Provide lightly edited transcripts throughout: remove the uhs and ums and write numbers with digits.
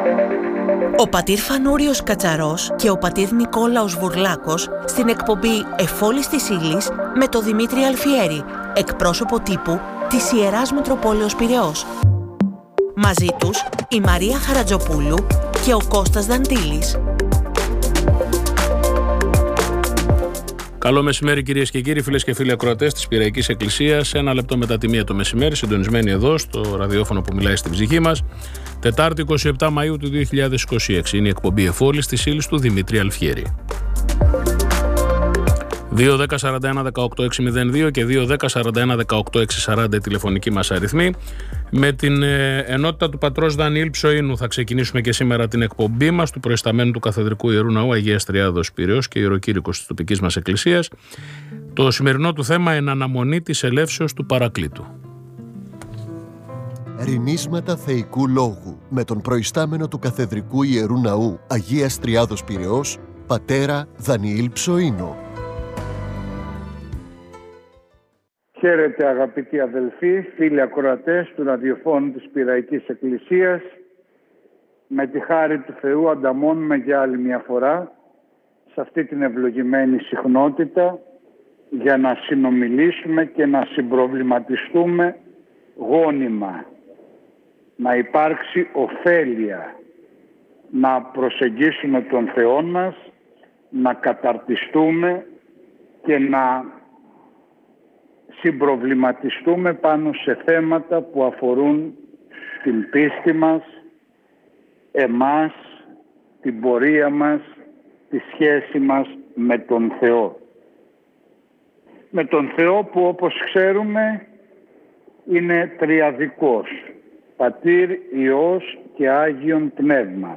Ο πατήρ Φανούριος Κατσαρός και ο πατήρ Νικόλαος Βουρλάκος στην εκπομπή «Εφόλης της Ύλης» με τον Δημήτρη Αλφιέρη, εκπρόσωπο τύπου της Ιεράς Μητροπόλεως Πειραιώς. Μαζί τους η Μαρία Χαρατζοπούλου και ο Κώστας Δαντήλης. Καλό μεσημέρι, κυρίες και κύριοι, φίλες και φίλοι ακροατές της Πειραϊκής Εκκλησίας. 1 λεπτό μετά τη 1 το μεσημέρι, συντονισμένοι εδώ στο ραδιόφωνο που μιλάει στην ψυχή μας. Τετάρτη 27 Μαΐου του 2026. Είναι η εκπομπή «Εφόλης της Ύλης» του Δημήτρη Αλφιέρη. 2-10-41-18-602 και 2-10-41-18-640 τηλεφωνική μας αριθμή. Με την ενότητα του πατρός Δανιήλ Ψοΐνου θα ξεκινήσουμε και σήμερα την εκπομπή μας του προϊσταμένου του Καθεδρικού Ιερού Ναού Αγίας Τριάδος Πειραιώς και ιεροκήρυκος της τοπικής μας εκκλησίας. Το σημερινό του θέμα: εν αναμονή της ελεύσεως του Παρακλήτου. Ρηνίσματα θεϊκού λόγου με τον προϊστάμενο του Καθεδρικού Ιερού Ναού Αγίας Τριάδος Πειραιώς, πατέρα Δανιήλ Ψοΐνου. Χαίρετε αγαπητοί αδελφοί, φίλοι ακροατές του ραδιοφώνου της Πειραϊκής Εκκλησίας. Με τη χάρη του Θεού ανταμώνουμε για άλλη μια φορά σε αυτή την ευλογημένη συχνότητα για να συνομιλήσουμε και να συμπροβληματιστούμε γόνιμα. Να υπάρξει ωφέλεια, να προσεγγίσουμε τον Θεό μας, να καταρτιστούμε και να συμπροβληματιστούμε πάνω σε θέματα που αφορούν την πίστη μας, εμάς, την πορεία μας, τη σχέση μας με τον Θεό. Με τον Θεό που, όπως ξέρουμε, είναι τριαδικός: Πατήρ, Υιός και Άγιον Πνεύμα.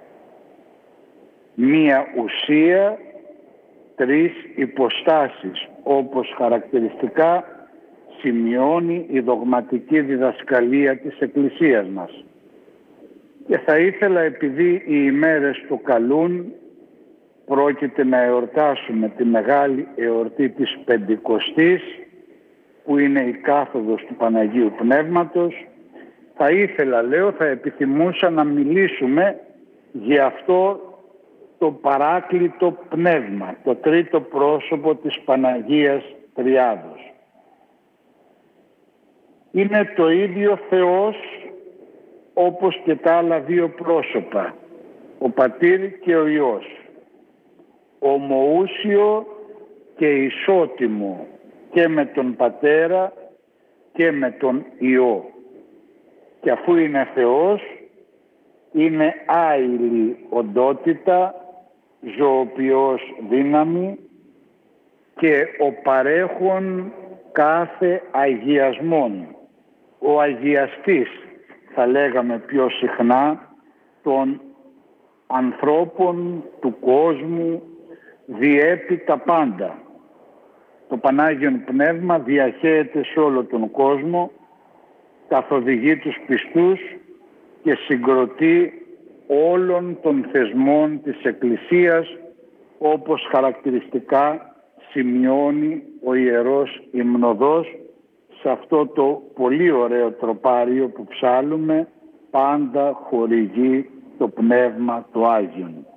Μία ουσία, τρεις υποστάσεις, όπως χαρακτηριστικά σημειώνει η δογματική διδασκαλία της Εκκλησίας μας. Και θα ήθελα, επειδή οι ημέρες το καλούν, πρόκειται να εορτάσουμε τη μεγάλη εορτή της Πεντηκοστής, που είναι η κάθοδος του Παναγίου Πνεύματος, θα ήθελα, θα επιθυμούσα να μιλήσουμε για αυτό το παράκλητο πνεύμα, το τρίτο πρόσωπο της Παναγίας Τριάδος. Είναι το ίδιο Θεός όπως και τα άλλα δύο πρόσωπα, ο Πατήρ και ο Υιός, ομοούσιο και ισότιμο και με τον Πατέρα και με τον Υιό. Και αφού είναι Θεός, είναι άειλη οντότητα, ζωοποιός δύναμη και ο παρέχων κάθε αγιασμόν. Ο αγιαστής, θα λέγαμε πιο συχνά, των ανθρώπων του κόσμου, διέπει τα πάντα. Το Πανάγιον Πνεύμα διαχέεται σε όλο τον κόσμο, καθοδηγεί τους πιστούς και συγκροτεί όλων των θεσμών της Εκκλησίας, όπως χαρακτηριστικά σημειώνει ο Ιερός Υμνοδός σε αυτό το πολύ ωραίο τροπάριο που ψάλλουμε: πάντα χορηγεί το Πνεύμα του Άγιον.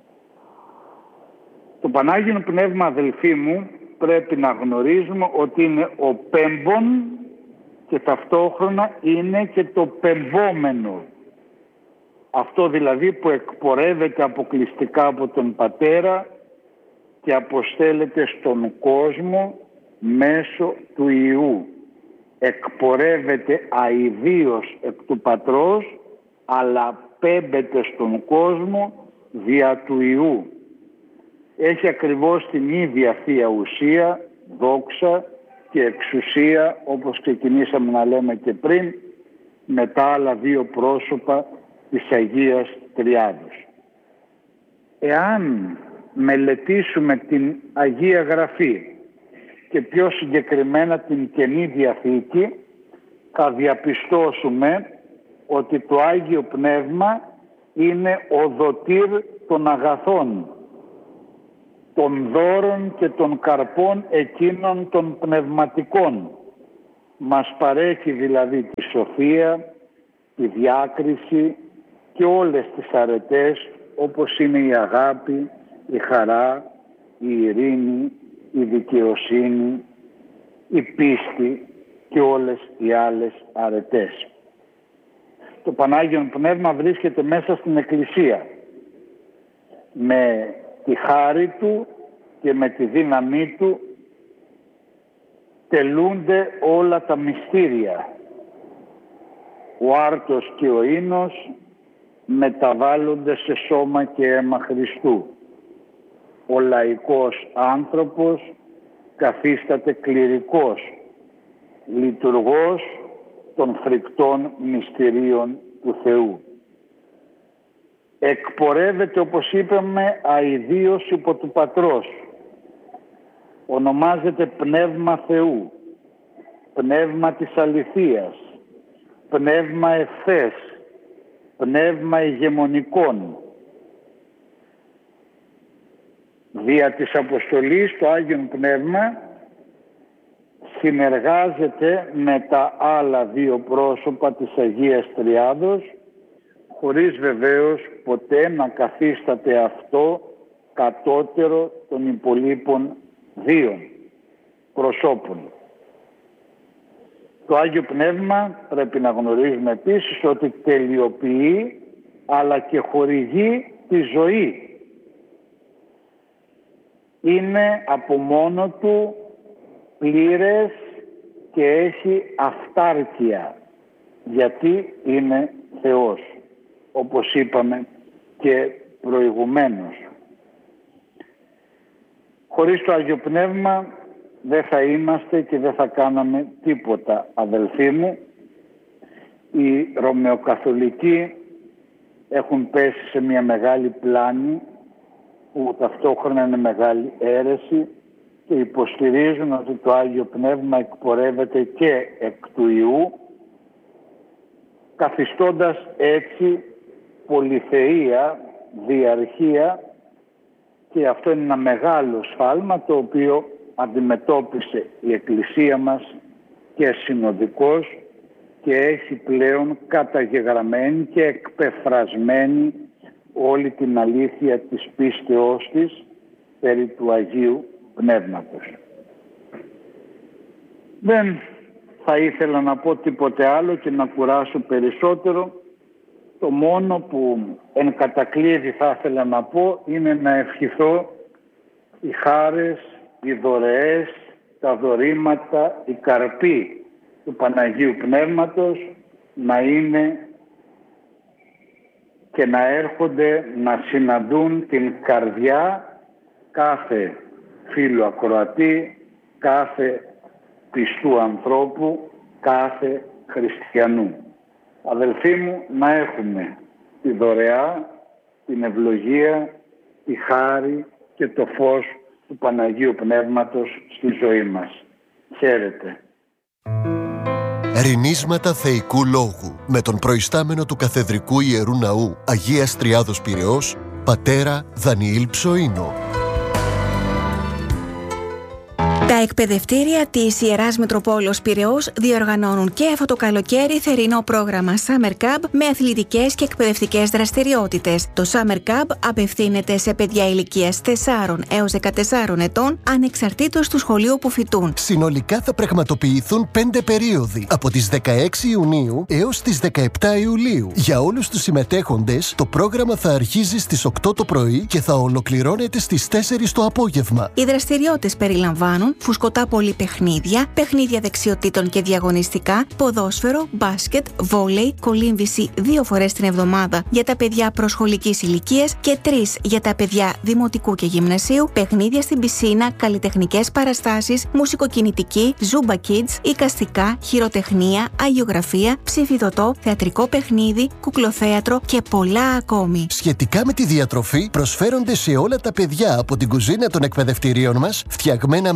Το Πανάγιον Πνεύμα, αδελφοί μου, πρέπει να γνωρίζουμε ότι είναι ο πέμπον και ταυτόχρονα είναι και το πεμπόμενο. Αυτό δηλαδή που εκπορεύεται αποκλειστικά από τον Πατέρα και αποστέλλεται στον κόσμο μέσω του Υιού. Εκπορεύεται αηδίως εκ του Πατρός, αλλά πέμπεται στον κόσμο δια του Υιού. Έχει ακριβώς την ίδια Θεία Ουσία, δόξα και εξουσία, όπως ξεκινήσαμε να λέμε και πριν, με τα άλλα δύο πρόσωπα της Αγίας Τριάδος. Εάν μελετήσουμε την Αγία Γραφή και πιο συγκεκριμένα την Καινή Διαθήκη, θα διαπιστώσουμε ότι το Άγιο Πνεύμα είναι ο δοτήρ των αγαθών, των δώρων και των καρπών εκείνων των πνευματικών. Μας παρέχει δηλαδή τη σοφία, τη διάκριση, και όλες τις αρετές, όπως είναι η αγάπη, η χαρά, η ειρήνη, η δικαιοσύνη, η πίστη και όλες οι άλλες αρετές. Το Πανάγιον Πνεύμα βρίσκεται μέσα στην Εκκλησία. Με τη χάρη του και με τη δύναμή του τελούνται όλα τα μυστήρια. Ο άρτος και ο ίνος μεταβάλλονται σε σώμα και αίμα Χριστού. Ο λαϊκός άνθρωπος καθίσταται κληρικός, λειτουργός των φρικτών μυστηρίων του Θεού. Εκπορεύεται, όπως είπαμε, αηδίως υπό του Πατρός. Ονομάζεται Πνεύμα Θεού, Πνεύμα της αληθείας, Πνεύμα ευθές, Πνεύμα ηγεμονικών. Δια της αποστολής το Άγιον Πνεύμα συνεργάζεται με τα άλλα δύο πρόσωπα της Αγίας Τριάδος, χωρίς βεβαίως ποτέ να καθίσταται αυτό κατώτερο των υπολείπων δύο προσώπων. Το Άγιο Πνεύμα πρέπει να γνωρίζουμε επίσης ότι τελειοποιεί αλλά και χορηγεί τη ζωή. Είναι από μόνο του πλήρες και έχει αυτάρκεια, γιατί είναι Θεός, όπως είπαμε και προηγουμένως. Χωρίς το Άγιο Πνεύμα δεν θα είμαστε και δεν θα κάναμε τίποτα, αδελφοί μου. Οι Ρωμαιοκαθολικοί έχουν πέσει σε μια μεγάλη πλάνη που ταυτόχρονα είναι μεγάλη αίρεση και υποστηρίζουν ότι το Άγιο Πνεύμα εκπορεύεται και εκ του Υιού, καθιστώντας έτσι πολυθεΐα, διαρχία, και αυτό είναι ένα μεγάλο σφάλμα το οποίο αντιμετώπισε η Εκκλησία μας και συνοδικώς και έχει πλέον καταγεγραμμένη και εκπεφρασμένη όλη την αλήθεια της πίστεώς της περί του Αγίου Πνεύματος. Δεν θα ήθελα να πω τίποτε άλλο και να κουράσω περισσότερο. Το μόνο που εν κατακλείδη θα ήθελα να πω είναι να ευχηθώ οι χάρες, οι δωρεές, τα δωρήματα, οι καρποί του Παναγίου Πνεύματος να είναι και να έρχονται να συναντούν την καρδιά κάθε φίλου ακροατή, κάθε πιστού ανθρώπου, κάθε χριστιανού. Αδελφοί μου, να έχουμε τη δωρεά, την ευλογία, τη χάρη και το φως του Παναγίου Πνεύματος στη ζωή μας. Χαίρετε. Ρηνίσματα Θεϊκού Λόγου με τον προϊστάμενο του Καθεδρικού Ιερού Ναού Αγίας Τριάδος Πειραιώς, πατέρα Δανιήλ Ψοΐνο. Τα εκπαιδευτήρια της Ιεράς Μητροπόλεως Πειραιώς διοργανώνουν και αυτό το καλοκαίρι θερινό πρόγραμμα Summer Camp με αθλητικές και εκπαιδευτικές δραστηριότητες. Το Summer Camp απευθύνεται σε παιδιά ηλικίας 4 έως 14 ετών, ανεξαρτήτως του σχολείου που φοιτούν. Συνολικά θα πραγματοποιηθούν 5 περίοδοι, από τις 16 Ιουνίου έως τις 17 Ιουλίου. Για όλους τους συμμετέχοντες, το πρόγραμμα θα αρχίζει στις 8 το πρωί και θα ολοκληρώνεται στις 4 το απόγευμα. Οι δραστηριότητες περιλαμβάνουν φουσκωτά πολυπαιχνίδια, παιχνίδια δεξιοτήτων και διαγωνιστικά, ποδόσφαιρο, μπάσκετ, βόλεϊ, κολύμβηση 2 φορές την εβδομάδα για τα παιδιά προσχολικής ηλικίας και 3 για τα παιδιά δημοτικού και γυμνασίου, παιχνίδια στην πισίνα, καλλιτεχνικές παραστάσεις, μουσικοκινητική, Zumba Kids, εικαστικά, χειροτεχνία, αγιογραφία, ψηφιδωτό, θεατρικό παιχνίδι, κουκλοθέατρο και πολλά ακόμη. Σχετικά με τη διατροφή, προσφέρονται σε όλα τα παιδιά από την κουζίνα των εκπαιδευτηρίων μας, φτιαγμένα με αγνή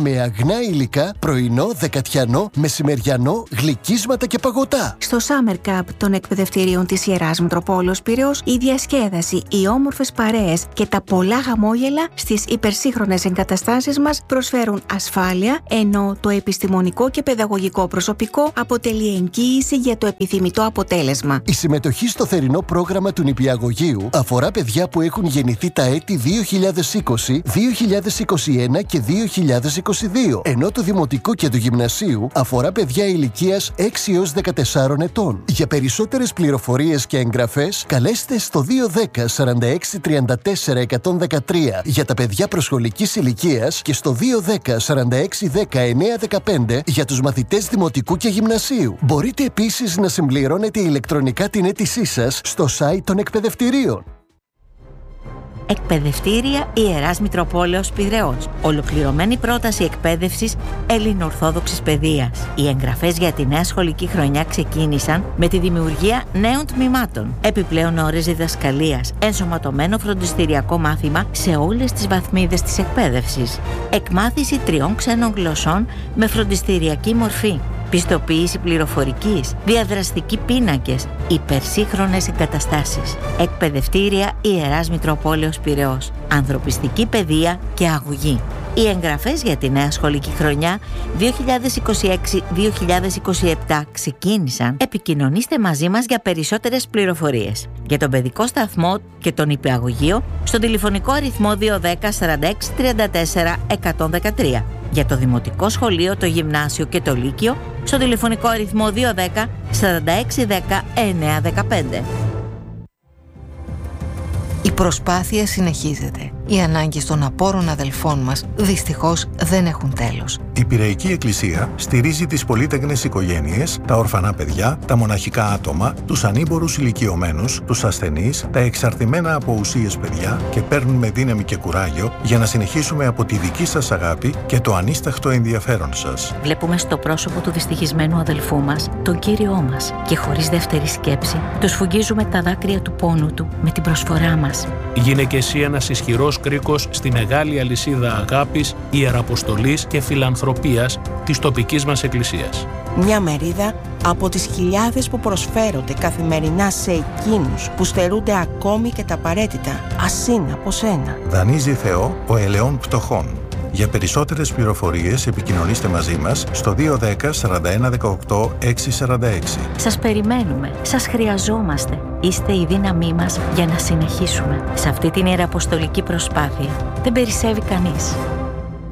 πρωινά υλικά, πρωινό, δεκατιανό, μεσημεριανό, γλυκίσματα και παγωτά. Στο Summer Cup των εκπαιδευτηρίων της Ιεράς Μητροπόλεως Πειραιώς, η διασκέδαση, οι όμορφες παρέες και τα πολλά χαμόγελα στις υπερσύγχρονες εγκαταστάσεις μας προσφέρουν ασφάλεια, ενώ το επιστημονικό και παιδαγωγικό προσωπικό αποτελεί εγγύηση για το επιθυμητό αποτέλεσμα. Η συμμετοχή στο θερινό πρόγραμμα του νηπιαγωγείου αφορά παιδιά που έχουν γεννηθεί τα έτη 2020, 2021 και 2022, ενώ το δημοτικό και του γυμνασίου αφορά παιδιά ηλικίας 6 έως 14 ετών. Για περισσότερες πληροφορίες και εγγραφές, καλέστε στο 210 46 34 113 για τα παιδιά προσχολικής ηλικίας και στο 210 46 19 15 για τους μαθητές δημοτικού και γυμνασίου. Μπορείτε επίσης να συμπληρώνετε ηλεκτρονικά την αίτησή σας στο site των εκπαιδευτηρίων. Εκπαιδευτήρια Ιεράς Μητροπόλεως Πειραιώς. Ολοκληρωμένη πρόταση εκπαίδευσης ελληνοορθόδοξης παιδείας. Οι εγγραφές για τη νέα σχολική χρονιά ξεκίνησαν με τη δημιουργία νέων τμήματων. Επιπλέον ώρες διδασκαλίας, ενσωματωμένο φροντιστηριακό μάθημα σε όλες τις βαθμίδες της εκπαίδευσης. Εκμάθηση 3 ξένων γλωσσών με φροντιστηριακή μορφή. Πιστοποίηση πληροφορικής, διαδραστικοί πίνακες, υπερσύγχρονες εγκαταστάσεις. Εκπαιδευτήρια Ιεράς Μητροπόλεως Πειραιώς. Ανθρωπιστική παιδεία και αγωγή. Οι εγγραφές για τη νέα σχολική χρονιά 2026-2027 ξεκίνησαν. Επικοινωνήστε μαζί μας για περισσότερες πληροφορίες. Για τον παιδικό σταθμό και τον νηπιαγωγείο στον τηλεφωνικό αριθμό 210 46 34 113. Για το δημοτικό σχολείο, το γυμνάσιο και το λύκειο στο τηλεφωνικό αριθμό 210 46 10 915. Η προσπάθεια συνεχίζεται. Οι ανάγκες των απόρων αδελφών μας δυστυχώς δεν έχουν τέλος. Η Πειραϊκή Εκκλησία στηρίζει τις πολύτεκνες οικογένειες, τα ορφανά παιδιά, τα μοναχικά άτομα, τους ανήμπορους ηλικιωμένους, τους ασθενείς, τα εξαρτημένα από ουσίες παιδιά και παίρνουμε δύναμη και κουράγιο για να συνεχίσουμε από τη δική σας αγάπη και το ανίσταχτο ενδιαφέρον σας. Βλέπουμε στο πρόσωπο του δυστυχισμένου αδελφού μας τον Κύριό μας και χωρίς δεύτερη σκέψη του σφουγγίζουμε τα δάκρυα του πόνου του με την προσφορά μας. Γίνε και εσύ ένας ισχυρός κρίκος στη μεγάλη αλυσίδα αγάπης, ιεραποστολής και φιλανθρωπίας της τοπικής μας εκκλησίας. Μια μερίδα από τις χιλιάδες που προσφέρονται καθημερινά σε εκείνους που στερούνται ακόμη και τα απαραίτητα, ας είναι από σένα. Δανείζει Θεό ο ελαιών πτωχών. Για περισσότερες πληροφορίες επικοινωνήστε μαζί μας στο 210 41 18 646. Σας περιμένουμε, σας χρειαζόμαστε. Είστε η δύναμή μας για να συνεχίσουμε. Σε αυτή την ιεραποστολική προσπάθεια δεν περισσεύει κανείς.